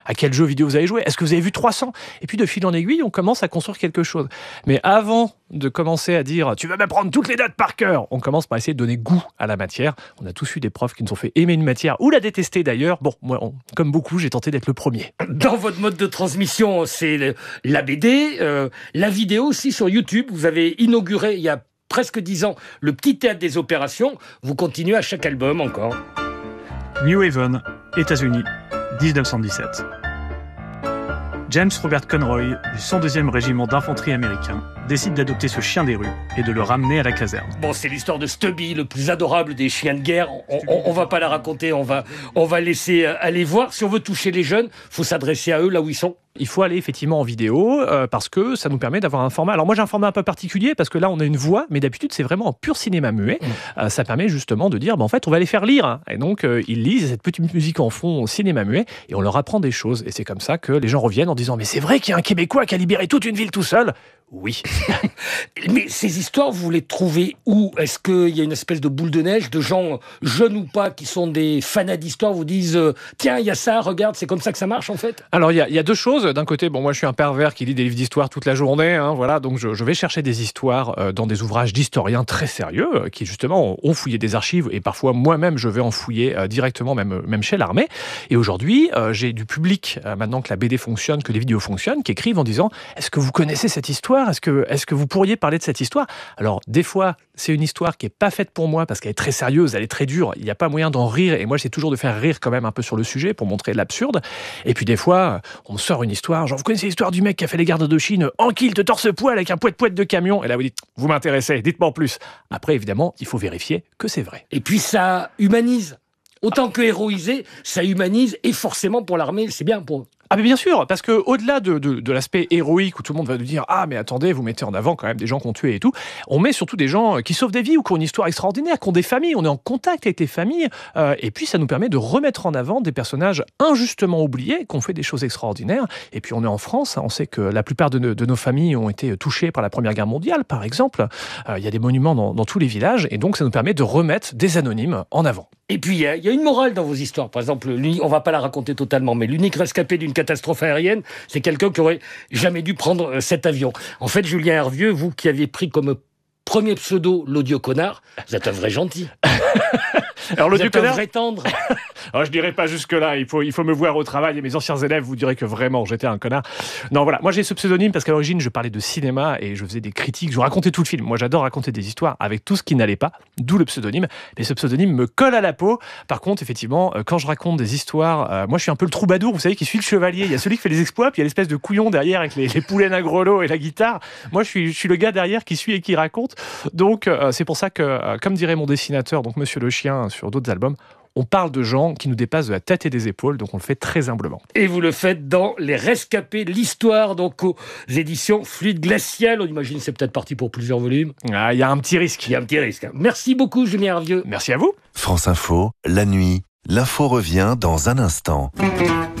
À quel jeu vidéo vous avez joué? Est-ce que vous avez vu 300? Et puis de fil en aiguille, on commence à construire quelque chose. Mais avant de commencer à dire « tu vas m'apprendre toutes les dates par cœur », on commence par essayer de donner goût à la matière. On a tous eu des profs qui nous ont fait aimer une matière ou la détester d'ailleurs. Bon, moi, comme beaucoup, j'ai tenté d'être le premier. Dans votre mode de transmission, c'est la BD, la vidéo aussi sur YouTube. Vous avez inauguré il y a presque 10 ans le Petit Théâtre des Opérations. Vous continuez à chaque album encore. New Haven, États-Unis, 1917. James Robert Conroy, du 102e régiment d'infanterie américain, décide d'adopter ce chien des rues et de le ramener à la caserne. Bon, c'est l'histoire de Stubby, le plus adorable des chiens de guerre. On va pas la raconter, on va laisser aller voir. Si on veut toucher les jeunes, faut s'adresser à eux là où ils sont. Il faut aller effectivement en vidéo parce que ça nous permet d'avoir un format. Alors moi j'ai un format un peu particulier parce que là on a une voix, mais d'habitude c'est vraiment en pur cinéma muet. Ça permet justement de dire en fait on va les faire lire. Et donc ils lisent cette petite musique en fond au cinéma muet et on leur apprend des choses. Et c'est comme ça que les gens reviennent en disant mais c'est vrai qu'il y a un Québécois qui a libéré toute une ville tout seul. Oui. Mais ces histoires, vous les trouvez où? Est-ce qu'il y a une espèce de boule de neige de gens jeunes ou pas qui sont des fanats d'histoire, vous disent tiens, il y a ça, regarde, c'est comme ça que ça marche en fait? Alors il y a deux choses. D'un côté, bon moi je suis un pervers qui lit des livres d'histoire toute la journée, voilà, donc je vais chercher des histoires dans des ouvrages d'historiens très sérieux qui justement ont fouillé des archives et parfois moi-même je vais en fouiller directement même chez l'armée. Et aujourd'hui, j'ai du public maintenant que la BD fonctionne, que les vidéos fonctionnent, qui écrivent en disant est-ce que vous connaissez cette histoire? Est-ce que vous pourriez parler de cette histoire? Alors, des fois, c'est une histoire qui n'est pas faite pour moi parce qu'elle est très sérieuse, elle est très dure. Il n'y a pas moyen d'en rire. Et moi, j'essaie toujours de faire rire quand même un peu sur le sujet pour montrer l'absurde. Et puis, des fois, on me sort une histoire. Genre, vous connaissez l'histoire du mec qui a fait les guerres d'Indochine en kilt, torse-poil, avec un poète-poète de camion? Et là, vous dites, vous m'intéressez, dites-moi en plus. Après, évidemment, il faut vérifier que c'est vrai. Et puis, ça humanise. Autant que héroïser, ça humanise. Et forcément, pour l'armée, c'est bien pour eux. Ah mais bien sûr, parce que au-delà de l'aspect héroïque où tout le monde va nous dire ah mais attendez, vous mettez en avant quand même des gens qui ont tué et tout, on met surtout des gens qui sauvent des vies ou qui ont une histoire extraordinaire, qui ont des familles, on est en contact avec les familles et puis ça nous permet de remettre en avant des personnages injustement oubliés, qui ont fait des choses extraordinaires. Et puis on est en France, on sait que la plupart de nos familles ont été touchées par la Première Guerre mondiale par exemple. Il y a des monuments dans tous les villages et donc ça nous permet de remettre des anonymes en avant. Et puis, il y a une morale dans vos histoires. Par exemple, on va pas la raconter totalement, mais l'unique rescapé d'une catastrophe aérienne, c'est quelqu'un qui aurait jamais dû prendre cet avion. En fait, Julien Hervieux, vous qui aviez pris comme premier pseudo l'audio connard, vous êtes un vrai gentil. Alors l'audio connard, un vrai tendre. Alors, je dirais pas jusque-là, il faut me voir au travail et mes anciens élèves vous diraient que vraiment j'étais un connard. Non voilà, moi j'ai ce pseudonyme parce qu'à l'origine je parlais de cinéma et je faisais des critiques, je racontais tout le film. Moi j'adore raconter des histoires avec tout ce qui n'allait pas, d'où le pseudonyme. Mais ce pseudonyme me colle à la peau. Par contre, effectivement, quand je raconte des histoires, moi je suis un peu le troubadour, vous savez, qui suit le chevalier. Il y a celui qui fait les exploits, puis il y a l'espèce de couillon derrière avec les poulaines à grelots et la guitare. Moi je suis le gars derrière qui suit et qui raconte. Donc c'est pour ça que, comme dirait mon dessinateur, donc Monsieur le Chien sur d'autres albums, on parle de gens qui nous dépassent de la tête et des épaules, donc on le fait très humblement. Et vous le faites dans Les Rescapés, l'histoire, donc aux éditions Fluide Glacial. On imagine que c'est peut-être parti pour plusieurs volumes. Ah, il y a un petit risque. Il y a un petit risque. Merci beaucoup, Julien Hervieux. Merci à vous. France Info, la nuit, l'info revient dans un instant.